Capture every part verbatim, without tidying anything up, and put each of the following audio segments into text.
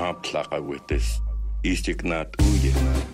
Maplaqawites, Istignat Uye.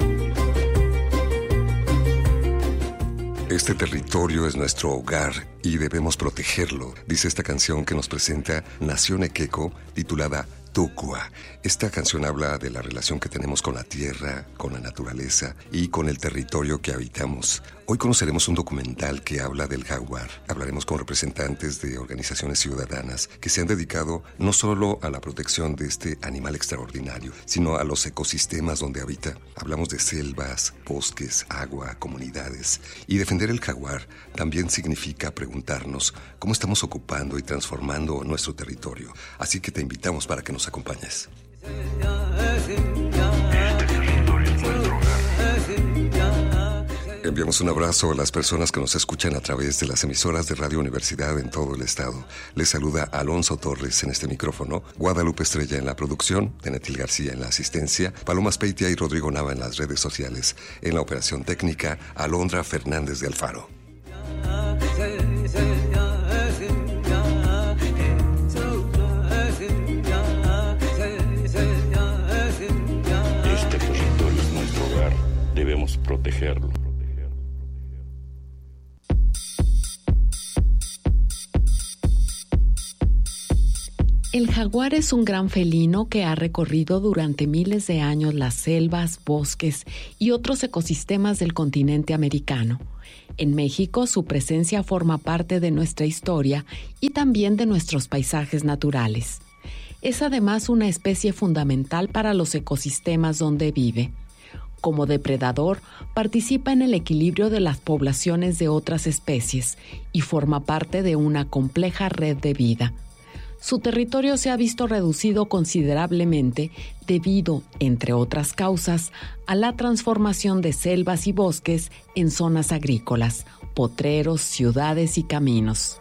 Este territorio es nuestro hogar y debemos protegerlo, dice esta canción que nos presenta Nación Equeco, titulada Tucua. Esta canción habla de la relación que tenemos con la tierra, con la naturaleza y con el territorio que habitamos. Hoy conoceremos un documental que habla del jaguar. Hablaremos con representantes de organizaciones ciudadanas que se han dedicado no solo a la protección de este animal extraordinario, sino a los ecosistemas donde habita. Hablamos de selvas, bosques, agua, comunidades. Y defender el jaguar también significa preguntarnos cómo estamos ocupando y transformando nuestro territorio. Así que te invitamos para que nos acompañes. Enviamos un abrazo a las personas que nos escuchan a través de las emisoras de Radio Universidad en todo el estado. Les saluda Alonso Torres en este micrófono, Guadalupe Estrella en la producción, Denetil García en la asistencia, Paloma Speitia y Rodrigo Nava en las redes sociales. En la operación técnica, Alondra Fernández de Alfaro. Este territorio es nuestro hogar, debemos protegerlo. El jaguar es un gran felino que ha recorrido durante miles de años las selvas, bosques y otros ecosistemas del continente americano. En México, su presencia forma parte de nuestra historia y también de nuestros paisajes naturales. Es además una especie fundamental para los ecosistemas donde vive. Como depredador, participa en el equilibrio de las poblaciones de otras especies y forma parte de una compleja red de vida. Su territorio se ha visto reducido considerablemente debido, entre otras causas, a la transformación de selvas y bosques en zonas agrícolas, potreros, ciudades y caminos.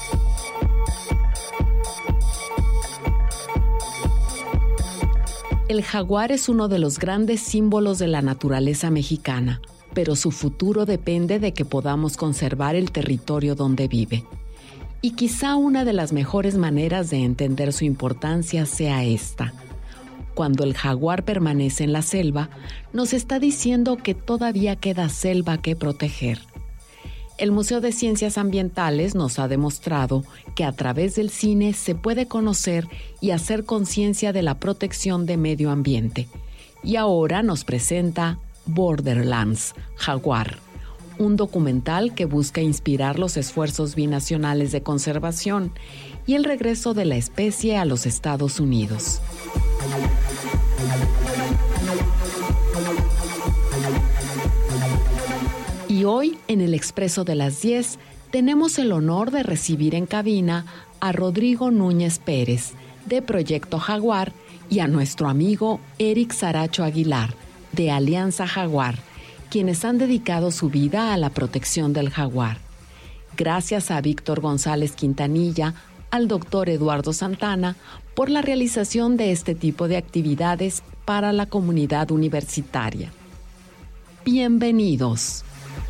El jaguar es uno de los grandes símbolos de la naturaleza mexicana, pero su futuro depende de que podamos conservar el territorio donde vive. Y quizá una de las mejores maneras de entender su importancia sea esta. Cuando el jaguar permanece en la selva, nos está diciendo que todavía queda selva que proteger. El Museo de Ciencias Ambientales nos ha demostrado que a través del cine se puede conocer y hacer conciencia de la protección de medio ambiente. Y ahora nos presenta Borderlands, Jaguar, un documental que busca inspirar los esfuerzos binacionales de conservación y el regreso de la especie a los Estados Unidos. Y hoy, en el Expreso de las diez, tenemos el honor de recibir en cabina a Rodrigo Núñez Pérez, de Proyecto Jaguar, y a nuestro amigo Eric Saracho Aguilar, de Alianza Jaguar, quienes han dedicado su vida a la protección del jaguar. Gracias a Víctor González Quintanilla, al doctor Eduardo Santana, por la realización de este tipo de actividades para la comunidad universitaria. Bienvenidos.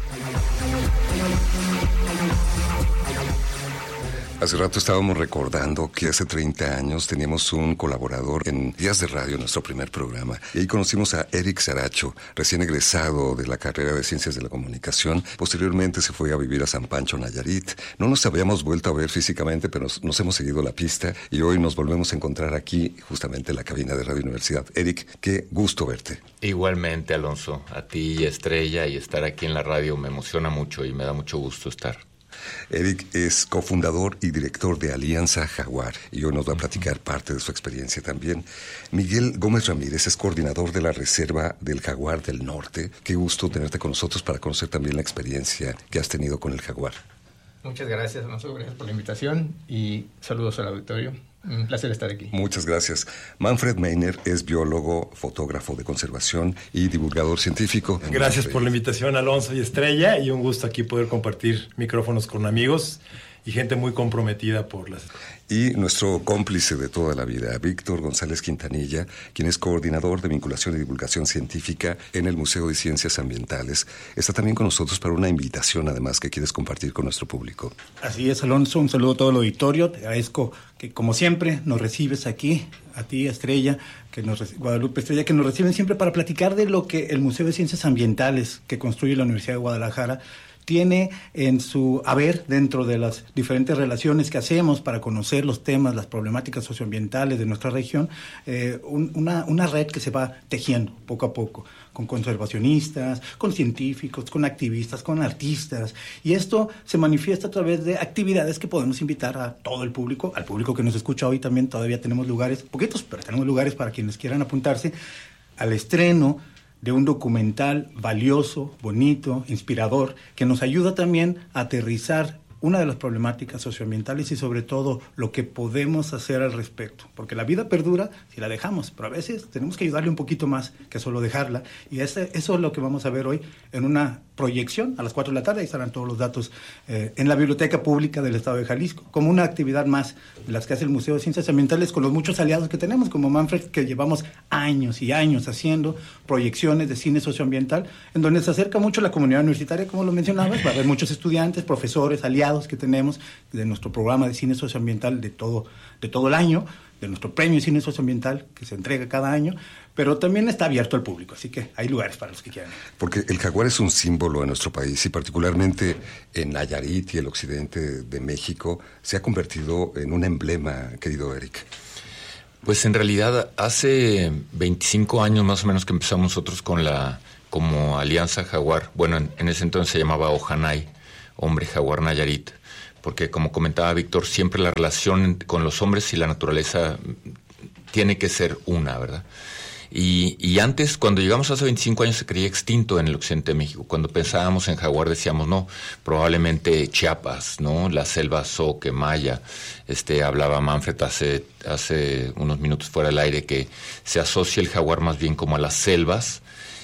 Hace rato estábamos recordando que hace treinta años teníamos un colaborador en Días de Radio, nuestro primer programa, y ahí conocimos a Eric Saracho, recién egresado de la carrera de Ciencias de la Comunicación. Posteriormente se fue a vivir a San Pancho, Nayarit. No nos habíamos vuelto a ver físicamente, pero nos, nos hemos seguido la pista y hoy nos volvemos a encontrar aquí, justamente en la cabina de Radio Universidad. Eric, qué gusto verte. Igualmente, Alonso, a ti y Estrella, y estar aquí en la radio me emociona mucho y me da mucho gusto estar. Eric es cofundador y director de Alianza Jaguar y hoy nos va a platicar parte de su experiencia también. Miguel Gómez Ramírez es coordinador de la Reserva del Jaguar del Norte. Qué gusto tenerte con nosotros para conocer también la experiencia que has tenido con el jaguar. Muchas gracias, Alonso, gracias por la invitación y saludos al auditorio. Un placer estar aquí. Muchas gracias. Manfred Meiner es biólogo, fotógrafo de conservación y divulgador científico. Gracias por la invitación, Alonso y Estrella, y un gusto aquí poder compartir micrófonos con amigos y gente muy comprometida por las... Y nuestro cómplice de toda la vida, Víctor González Quintanilla, quien es coordinador de vinculación y divulgación científica en el Museo de Ciencias Ambientales, está también con nosotros para una invitación, además, que quieres compartir con nuestro público. Así es, Alonso, un saludo a todo el auditorio. Te agradezco que, como siempre, nos recibes aquí, a ti, Estrella, que nos, Guadalupe Estrella, que nos reciben siempre para platicar de lo que el Museo de Ciencias Ambientales que construye la Universidad de Guadalajara tiene en su haber dentro de las diferentes relaciones que hacemos para conocer los temas, las problemáticas socioambientales de nuestra región, eh, un, una, una red que se va tejiendo poco a poco, con conservacionistas, con científicos, con activistas, con artistas, y esto se manifiesta a través de actividades que podemos invitar a todo el público, al público que nos escucha hoy también. Todavía tenemos lugares, poquitos, pero tenemos lugares para quienes quieran apuntarse al estreno de un documental valioso, bonito, inspirador, que nos ayuda también a aterrizar una de las problemáticas socioambientales y sobre todo lo que podemos hacer al respecto. Porque la vida perdura si la dejamos, pero a veces tenemos que ayudarle un poquito más que solo dejarla. Y ese, eso es lo que vamos a ver hoy en una proyección a las cuatro de la tarde. Ahí estarán todos los datos eh, en la Biblioteca Pública del Estado de Jalisco, como una actividad más de las que hace el Museo de Ciencias Ambientales con los muchos aliados que tenemos, como Manfred, que llevamos años y años haciendo proyecciones de cine socioambiental, en donde se acerca mucho la comunidad universitaria, como lo mencionabas. Va a haber muchos estudiantes, profesores, aliados que tenemos de nuestro programa de cine socioambiental de todo, de todo el año, de nuestro premio de cine socioambiental que se entrega cada año, pero también está abierto al público, así que hay lugares para los que quieran. Porque el jaguar es un símbolo en nuestro país y particularmente en Nayarit y el occidente de México se ha convertido en un emblema, querido Eric. Pues en realidad hace veinticinco años más o menos que empezamos nosotros con la como Alianza Jaguar. Bueno, en, en ese entonces se llamaba Ojanay, Hombre Jaguar Nayarit, porque como comentaba Víctor, siempre la relación con los hombres y la naturaleza tiene que ser una, ¿verdad? Y, y antes, cuando llegamos hace veinticinco años, se creía extinto en el occidente de México. Cuando pensábamos en jaguar decíamos, no, probablemente Chiapas, ¿no? La selva Zoque, Maya. Este, hablaba Manfred hace, hace unos minutos fuera del aire que se asocia el jaguar más bien como a las selvas.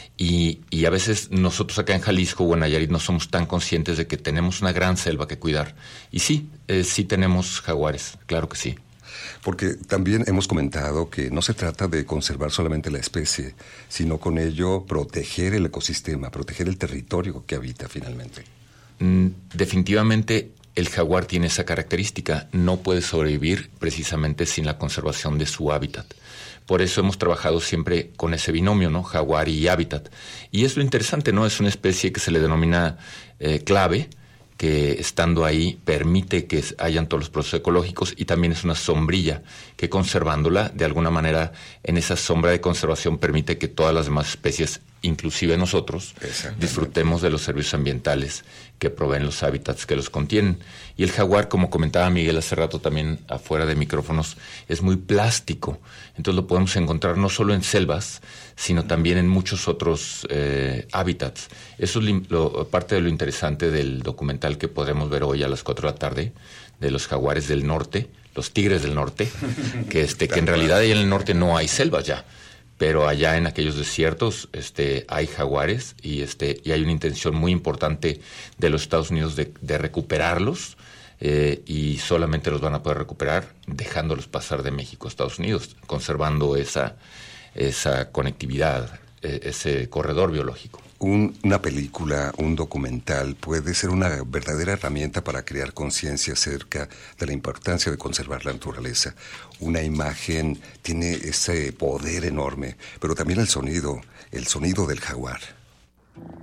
Y, y a veces nosotros acá en Jalisco o en Nayarit no somos tan conscientes de que tenemos una gran selva que cuidar. Y sí, eh, sí tenemos jaguares, claro que sí. Porque también hemos comentado que no se trata de conservar solamente la especie, sino con ello proteger el ecosistema, proteger el territorio que habita finalmente. Mm, definitivamente el jaguar tiene esa característica, no puede sobrevivir precisamente sin la conservación de su hábitat. Por eso hemos trabajado siempre con ese binomio, ¿no? Jaguar y hábitat. Y es lo interesante, ¿no? Es una especie que se le denomina eh, clave, que estando ahí permite que hayan todos los procesos ecológicos, y también es una sombrilla que conservándola, de alguna manera, en esa sombra de conservación permite que todas las demás especies, inclusive nosotros, disfrutemos de los servicios ambientales que proveen los hábitats que los contienen. Y el jaguar, como comentaba Miguel hace rato también afuera de micrófonos, es muy plástico. Entonces lo podemos encontrar no solo en selvas, sino también en muchos otros eh, hábitats. Eso es lo, parte de lo interesante del documental que podremos ver hoy a las cuatro de la tarde, de los jaguares del norte, los tigres del norte, que, este, que en realidad ahí en el norte no hay selvas ya. Pero allá en aquellos desiertos este, hay jaguares y, este, y hay una intención muy importante de los Estados Unidos de, de recuperarlos, eh, y solamente los van a poder recuperar dejándolos pasar de México a Estados Unidos, conservando esa, esa conectividad, eh, ese corredor biológico. Un, una película, un documental puede ser una verdadera herramienta para crear conciencia acerca de la importancia de conservar la naturaleza. Una imagen tiene ese poder enorme, pero también el sonido, el sonido del jaguar.